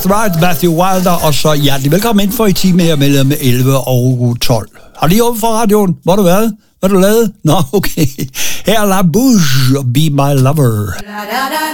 Right, Matthew Wilder, og så hjertelig velkommen ind for i time her mellem 11 og 12. Har lige åbent for radioen? Hvor har du været? Hvad har du lavet? Nå, okay. Her er La Bouche, Be My Lover.